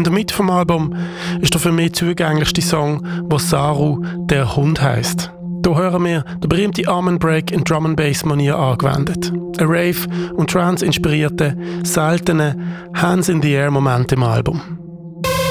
In der Mitte vom Album ist der für mich zugänglichste Song, wo Saru der Hund heisst. Hier hören wir den berühmten Amen Break in Drum and Bass Manier angewendet. Ein Rave- und Trance-inspirierte, seltene Hands in the Air Moment im Album.